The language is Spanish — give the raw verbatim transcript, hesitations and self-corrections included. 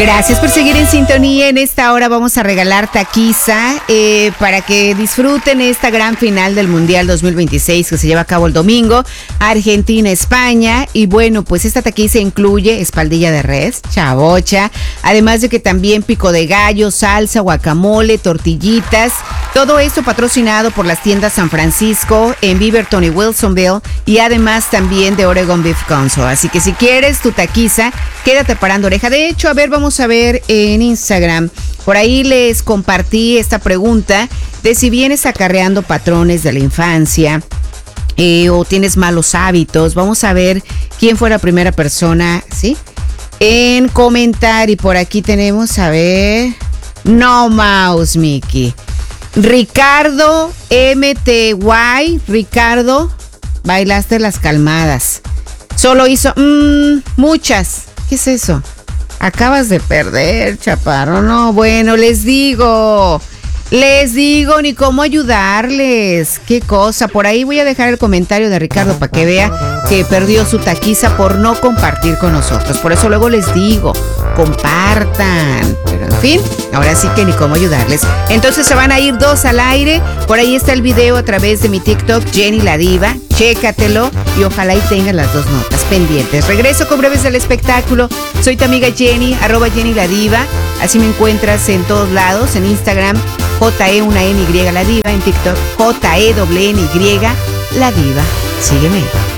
Gracias por seguir en sintonía. En esta hora vamos a regalar taquiza eh, para que disfruten esta gran final del Mundial dos mil veintiséis que se lleva a cabo el domingo, Argentina-España. Y bueno, pues esta taquiza incluye espaldilla de res, chavocha, además de que también pico de gallo, salsa, guacamole, tortillitas. Todo esto patrocinado por las tiendas San Francisco, en Beaverton y Wilsonville, y además también de Oregon Beef Council. Así que si quieres tu taquiza, quédate parando oreja. De hecho, a ver, vamos a ver en Instagram. Por ahí les compartí esta pregunta de si vienes acarreando patrones de la infancia eh, o tienes malos hábitos. Vamos a ver quién fue la primera persona, ¿sí? En comentar, y por aquí tenemos, a ver, no mouse, Mickey. Ricardo M T Y, Ricardo, bailaste las calmadas. Solo hizo mmm, muchas. ¿Qué es eso? Acabas de perder, chaparro. No, bueno, les digo, les digo ni cómo ayudarles. Qué cosa. Por ahí voy a dejar el comentario de Ricardo para que vea que perdió su taquiza por no compartir con nosotros. Por eso luego les digo, compartan. Pero en fin, ahora sí que ni cómo ayudarles. Entonces se van a ir dos al aire. Por ahí está el video a través de mi TikTok, Jenny la Diva. Chécatelo y ojalá y tengan las dos notas pendientes. Regreso con breves del espectáculo. Soy tu amiga Jenny, arroba Jenny la Diva. Así me encuentras en todos lados, en Instagram, J E una N Y la Diva, en TikTok, J E N N Y la Diva. Sígueme.